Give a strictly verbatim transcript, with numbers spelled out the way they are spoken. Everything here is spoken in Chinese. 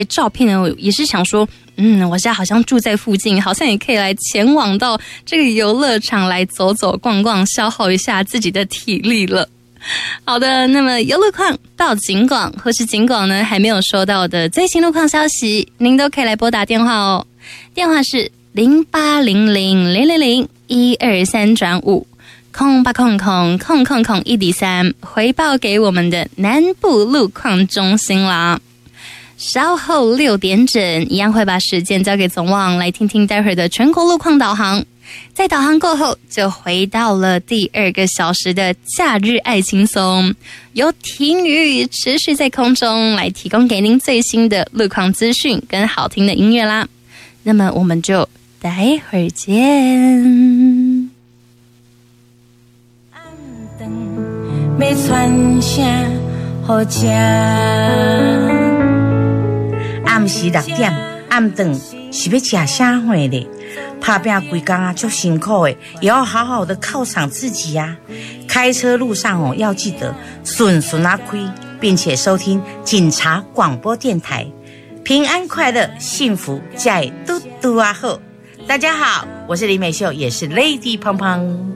照片呢，也是想说，嗯，我家好像住在附近，好像也可以来前往到这个游乐场来走走逛逛，消耗一下自己的体力了。好的，那么有路况到警广或是警广呢还没有收到的最新路况消息，您都可以来拨打电话哦，电话是零八零零零零零一二三转五。空八空空空空空一比三，回报给我们的南部路况中心啦。稍后六点整，一样会把时间交给总网，来听听待会儿的全国路况导航。在导航过后，就回到了第二个小时的假日爱轻松，由婷雨持续在空中来提供给您最新的路况资讯跟好听的音乐啦。那么我们就待会儿见。 要传啥好吃？ 暗时六点，暗顿是要吃啥货嘞？打拼规工啊，足辛苦的，也要好好的犒赏自己呀、啊。开车路上哦，要记得顺顺啊开，并且收听警察广播电台，平安快乐，幸福在嘟嘟啊后。大家好，我是李美秀，也是 Lady 胖胖。